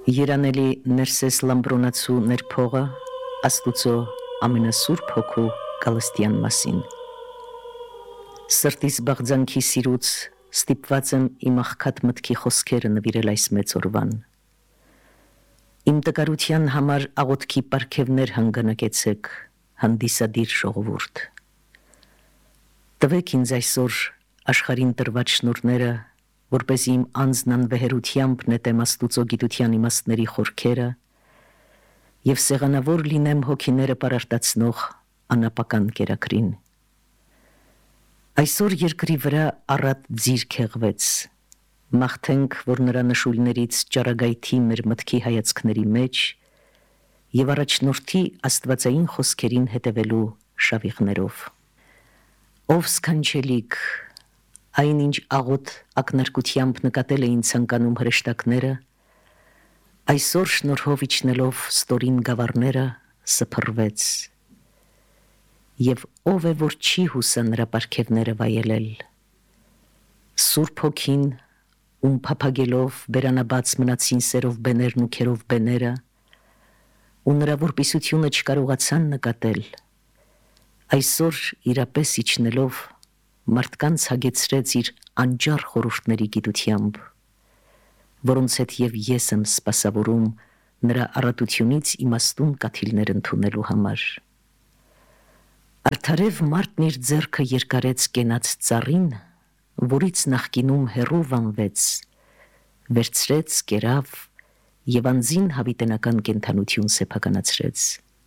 Երանելի Ներսես Լամբրոնացու ներփողը Աստուծո ամենասուրբ հոգու Գալստյան մասին։ Սրտիս բաղձանքի սիրուց ստիպված եմ իմ աղքատ մտքի խոսքերը նվիրել այս մեծ օրվան։ Իմ տկարության համար աղոթքի պարգևներ հանգանակեցեք, հանդիսադիր ժողովուրդ։ Տվեք ինձ այսօր աշխարհին տրված շնորհները, որպեսզի իմ անձն անվեհերությամբ նետեմ Աստուծո գիտության իմաստների խորքերը եւ սեղանավոր լինեմ հոգիները պարարտացնող անապական կերակրին։ Այսօր երկրի վրա առատ ձիր քեղվեց, մաղթենք, որ նրա նշույլներից ճառագայթի մեր մտքի հայացքների մեջ եւ առաջնորդի աստվածային խոսքերին հետևելու շավիղներով։ Ով սքանչելիք, այնինչ աղոտ ակնարկությամբ նկատել էին ցանկանում հրեշտակները, այսօր շնորհով իջնելով ստորին գավառները սփռվեց, եւ ով է որ չի հուսա նրա պարգևները վայելել, Սուրբ Հոգին, ում փափագելով բերանաբաց մնացին սերով բեներն ու քերով բեները, ու նրա որպիսությունը չկարողացան նկատել, այսօր իրապես իջնելով մարդկանց հագեցրեց իր անջար խորհուրդների գիտությամբ, որոնց հետ եւ ես եմ սպասավորում նրա առատությունից իմաստուն կաթիլներ ընդունելու համար։ Արդարև մարդն իր ձեռքը երկարեց կենաց ծառին, որից նախկինում հեռու վանվեց, վերցրեց, կերավ եւ անձին հավիտենական կենթանություն սեփականացրեց։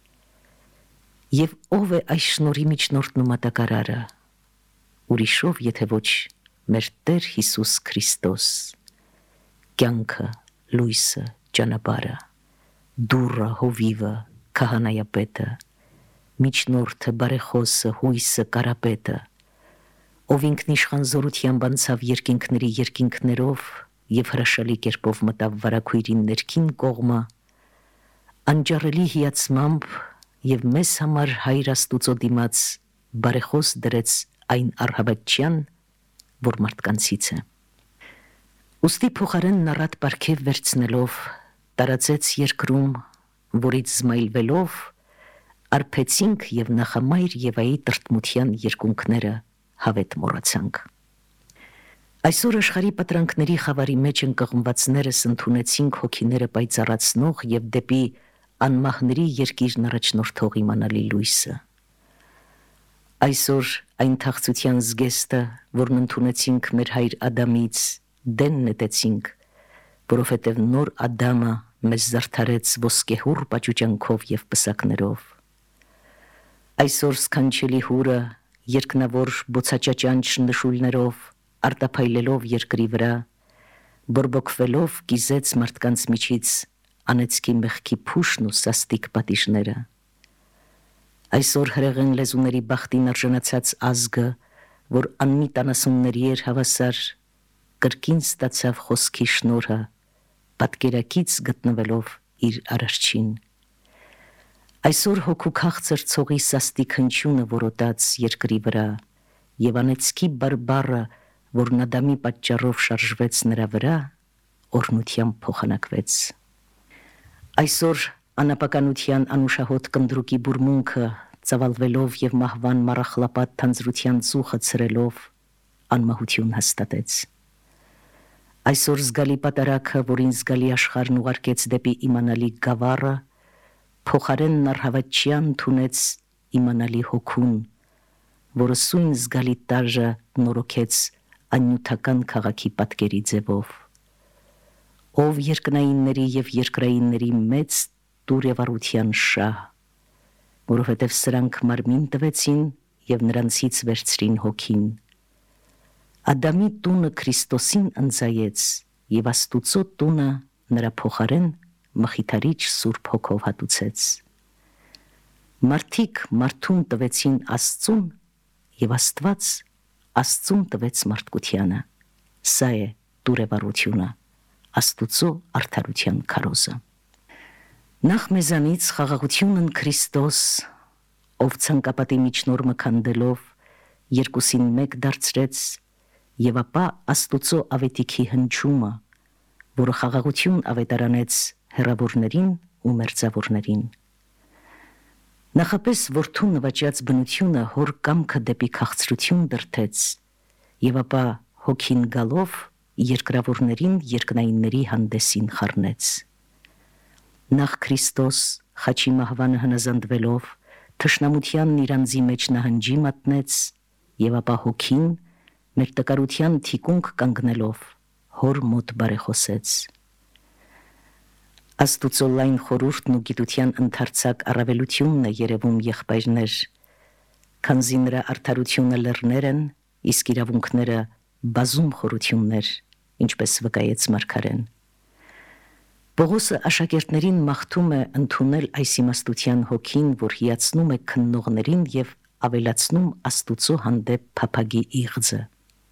Եվ ով է այս շնորհի միջնորդն ու մատակարարը, ուրիշով, եթե ոչ մեր Տեր Հիսուս Քրիստոս, կյանքը, լույսը, ճանապարհը, դուռը, հովիվը, քահանայապետը, միջնորդը, բարեխոսը, հույսը, կարապետը, ով ինքնիշխան զորությամբ անցավ երկինքների երկինքներով եւ հրաշալի կերպով մտավ վարագույրին ներքին կողմը, անջառելի հիացմամբ եւ մեզ համար Հայր Աստուծո դիմաց բարեխոս դրեց այն առհավատչյան, որ մարդկանցից է։ Ուստի փոխարենն առատ պարգև վերցնելով տարածեց երկրում, որից զմայլվելով արփեցինք եւ նախամայր Եվայի տրտմության երկունքները հավետ մոռացանք։ Այսօր աշխարհի պատրանքների խավարի մեջ ընկղմվածներս ընդունեցինք հոգիները պայծառացնող եւ դեպի անմահների երկիրն առաջնորդող իմանալի լույսը։ Այսօր այն թախծության զգեստը, որն ընդունեցինք մեր հայր Ադամից, դեն նետեցինք, որովհետև նոր Ադամը մեզ զարդարեց ոսկեհուռ պաճուճանքով եւ պսակներով։ Այսօր սքանչելի հուրը երկնավոր բոցաճաճանչ նշույլներով արտափայլելով երկրի վրա, բորբոքվելով կիզեց մարդկանց միջից անեծքի մեղքի փուշն ու սաստիկ պատիժները։ Այսօր հրեղեն լեզուների բախտին արժանացած ազգը, որ անմիտ անասունների էր հավասար, կրկին ստացավ խոսքի շնորհը, պատկերակից գտնվելով իր արարչին։ Այսօր հոգու քաղցր ցողի սաստիկ հնչյունը որոտաց երկրի վրա, եւ անեծքի բարբառը, որն Ադամի պատճառով շարժվեց նրա վրա, օրհնությամբ փոխանակվեց։ Այսօր անապականության անուշահոտ կնդրուկի բուրմունքը ծավալվելով եւ մահվան մառախլապատ թանձրության ծուխը ցրելով անմահություն հաստատեց։ Այսօր զգալի պատարակը, որին զգալի աշխարհն ուղարկեց դեպի իմանալի գավառը, փոխարենն առհավատչյան թունեց իմանալի հոգուն, որը սույն զգալի տարժը նորոգեց աննյութական քաղաքի պատկերի ձևով։ Ով երկնայինների եւ երկրայինների մեծ դուրևառության շահ, որովհետև սրանք մարմին տվեցին եւ նրանցից վերցրին հոգին։ Ադամի տունը Քրիստոսին ընծայեց եւ Աստուծո տունը նրա փոխարեն մխիթարիչ Սուրբ Հոգով հատուցեց։ Մարդիկ մարդուն տվեցին Աստծուն եւ Աստված Աստծուն տվեց մարդկությանը։ Սա է դուրևառությունը, Աստուծո արդարության քարոզը։ Նախ մեզանից խաղաղությունն Քրիստոս, ով ցանկապատի միջնորմը քանդելով երկուսին մեկ դարձրեց եւ ապա Աստուծո ավետիքի հնչումը, որը խաղաղություն ավետարանեց հեռավորներին ու մերձավորներին։ Նախապես որդու նվաճած բնությունը հոր կամքը դեպի քաղցրություն դրթեց, եւ ապա հոգին գալով երկրավորներին երկնայինների հանդեսին խառնեց։ Նախ Քրիստոս խաչի մահվանը հնազանդվելով թշնամությանն իրանձի մեջ նահանջի մատնեց, եւ ապա հոգին մեր տկարության թիկունք կանգնելով հոր մոտ բարեխոսեց։ Աստուծո լայն խորհուրդն ու գիտության ընդարձակ առավելությունն է երևում եղբայրներ, քանզի նրա արդարությունը լեռներ են, իսկ իրավունքները բազում խորություններ, ինչպես վկայեց մարգարեն։ Պողոսը աշակերտներին մաղթում է ընդունել այս իմաստության հոգին, որ հիացնում է քննողներին եւ ավելացնում Աստուծո հանդեպ փափագի իղձը։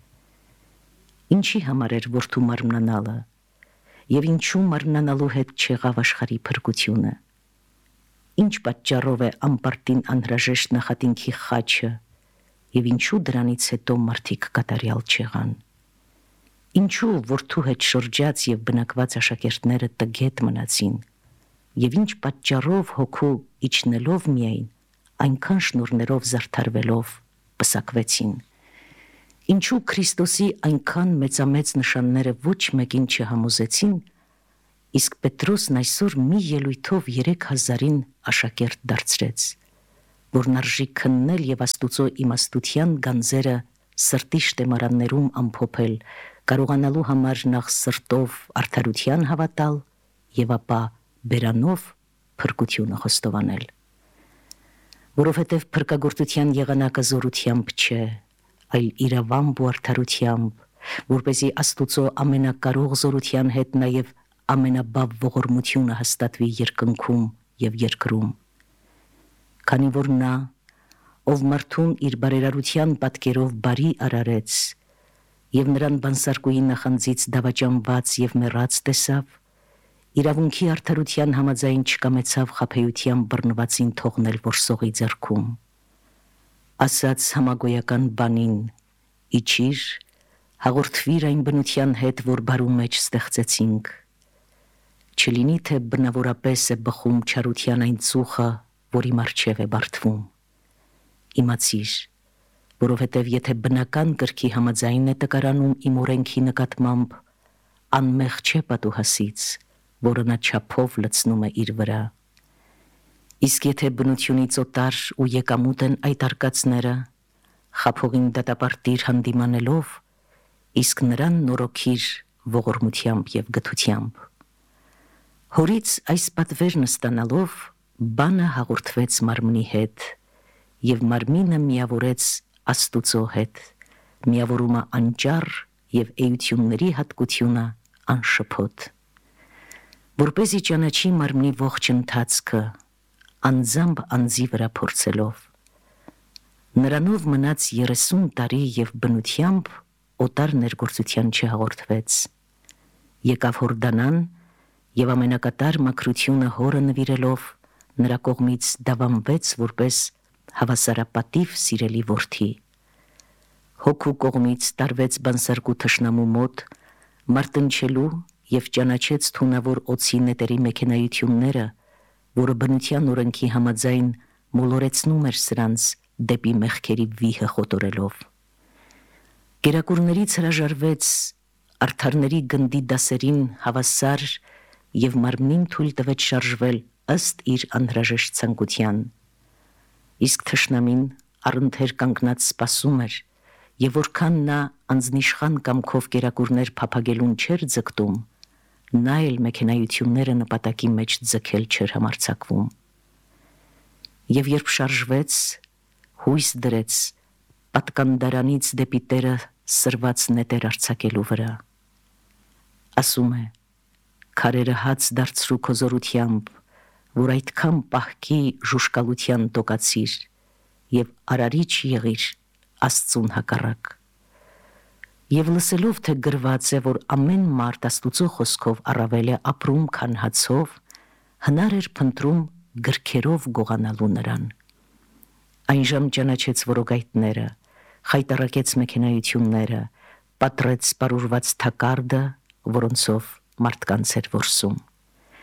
Ինչի համար էր որդու մարմնանալը եւ ինչու մարմնանալու հետ չեղավ աշխարհի փրկությունը։ Ինչ պատճառով է անպարտին անհրաժեշտ նախատինքի խաչը եւ ինչու դրանից հետո մարդիկ կատարյալ չեղան։ Ինչու որդու հետ շրջած եւ բնակված աշակերտները տգետ մնացին եւ ինչ պատճառով հոգու իջնելով միայն այնքան շնորներով զարդարվելով պսակվեցին։ Ինչու Քրիստոսի այնքան մեծամեծ նշանները ոչ մեկին չհամոզեցին, իսկ Պետրոսն այսօր մի ելույթով 3000-ին աշակերտ դարձրեց, որն արժի քննել եւ Աստուծո իմաստության գանձերը սրտի շտեմարաններում ամփոփել, կարողանալու համար նախ սրտով արդարության հավատալ եւ ապա բերանով փրկությունը խոստովանել։ Որովհետեւ փրկագործության եղանակը զորությամբ չէ, այլ իրավամբ ու արդարությամբ, որպեսզի Աստուծո ամենակարող զորության հետ նաեւ ամենաբավ ողորմությունը հաստատվի երկնքում եւ երկրում։ Քանի որ նա, ով մարդուն իր բարերարության պատկերով բարի արարեց եւ նրան բանսարկուի նախանձից դավաճանված եւ մեռած տեսավ, իրավունքի արդարության համաձայն չկամեցավ խաբեության բռնվածին թողնել որսողի ձեռքում։ Ասաց համագոյական բանին. իջիր, հաղորդվիր այն բնության հետ, որ բարու մեջ ստեղծեցինք։ Չլինի թե բնավորապես է բխում չարության այն ծուխը, որի առջև է բարդվում։ Իմացիր, որովհետև եթե բնական կրքի համաձայն է տկարանում իմ օրենքի նկատմամբ, անմեղ չէ պատուհասից, որը նա չափով լցնում է իր վրա։ Իսկ եթե բնությունից օտար ու եկամուտ են այդ արկածները, խաբողին դատապարտիր հանդիմանելով, իսկ նրան նորոգիր ողորմությամբ եւ գթությամբ։ Հորից այս պատվերն ստանալով, բանը հաղորդվեց մարմնի հետ, եւ մարմինը միավորեց Աստուծո հետ, միավորումը անճար եւ էությունների հատկությունը անշփոթ։ Որպեսզի ճանաչի մարմնի ողջ ընթացքը, անձամբ անձի վրա փորձելով։ Նրանով մնաց 30 տարի եւ բնությամբ օտար ներգործության չհաղորդվեց։ Եկավ Հորդանան եւ ամենակատար մաքրությունը հորը նվիրելով նրա կողմից դավանվեց որպես հավասարապատիվ սիրելի որդի։ Հոգու կողմից տարվեց բանսարկու թշնամու մոտ, մարտնչելու եւ ճանաչեց թունավոր օծի նետերի մեքենայությունները, որը բնության օրենքի համաձայն մոլորեցնում էր սրանց դեպի մեղքերի վիհը խոտորելով։ Կերակուրներից հրաժարվեց արդարների գնդի դասերին հավասար եւ մարմնին թույլ տվեց շարժվել ըստ իր անհրաժեշտ ցանկության։ Իսկ թշնամին առընթեր կանգնած սպասում էր, եւ որքան նա անձնիշխան կամքով կերակուրներ փափագելուն չէր ձգտում, նա էլ մեքենայությունները նպատակի մեջ ձգել չէր համարձակվում։ Եվ երբ շարժվեց, հույս դրեց պատկանդարանից դեպի Տերը սրված նետեր արձակելու վրա։ Ասում է. քարերը հաց դարձրու քո զորությամբ, որ այդքան պահքի ժուշկալության տոկացիր եւ արարիչ եղիր Աստծուն հակառակ։ Եվ լսելով, թե գրված է, որ ամեն մարդ Աստուծո խոսքով առավել է ապրում, քան հացով, հնար էր փնտրում գրքերով գողանալու նրան։ Այնժամ ճանաչեց որոգայթները, խայտառակեց մեքենայությունները, պատռեց սպառուրված թակարդը, որոնցով մարդկանց էր որսում։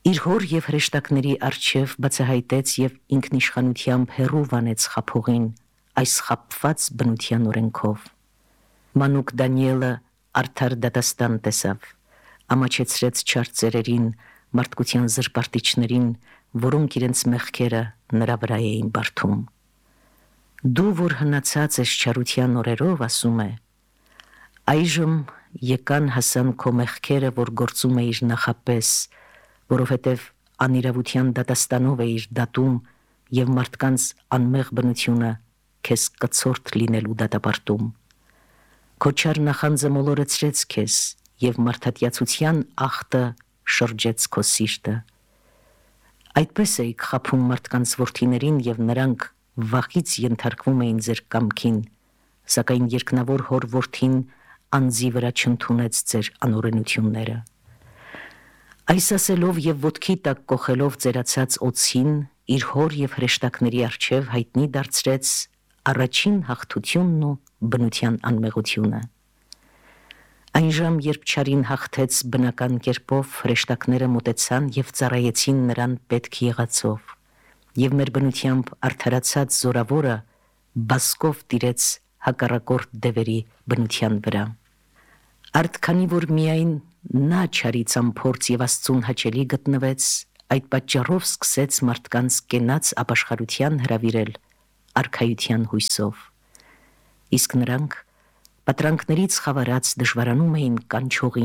Իր հոր եւ հրեշտակների առջև բացահայտեց եւ ինքնիշխանությամբ հերու վանեց խափողին այս խապված բնության օրենքով։ Մանուկ Դանիելը արդար դատաստան տեսավ, ամաչեցրեց չարծերերին, մարդկության զրպարտիչներին, որոնք իրենց մեղքերը նրա վրա էին բարդում։ Դու, որ հնացած ես չարության օրերով, ասում է, այժմ եկան հասան քո մեղքերը, որ գործում էիր նախապես, որովհետև անիրավության դատաստանով էիր դատում եւ մարդկանց անմեղ բնությունը քեզ կցորդ լինելու դատապարտում։ Քո չար նախանձը մոլորեցրեց քեզ եւ մարդատյացության ախտը շրջեց քո սիրտը։ Այդպես էիք խափում մարդկանց որդիներին եւ նրանք վախից ենթարկվում էին ձեր կամքին, սակայն երկնավոր հոր որդին անձի վրա չընդունեց ձեր անօրենությունները։ Այս ասելով եւ ոտքի տակ կոխելով ծերացած օձին իր հոր եւ հրեշտակների առջև հայտնի դարձրեց առաջին հաղթությունն ու բնության անմեղությունը։ Այն ժամ, երբ չարին հաղթեց բնական կերպով, հրեշտակները մոտեցան եւ ծառայեցին նրան պետք եղածով, եւ մեր բնությամբ արդարացած զորավորը բասկով տիրեց հակառակորդ դևերի բնության վրա։ Արդ քանի որ միայն նա չարից ամփորձ եւ Աստծուն հաճելի գտնվեց, այդ պատճառով սկսեց մարդկանց կենաց ապաշխարության հրավիրել արքայության հույսով։ Իսկ նրանք պատրանքներից խավարած դժվարանում էին կանչողի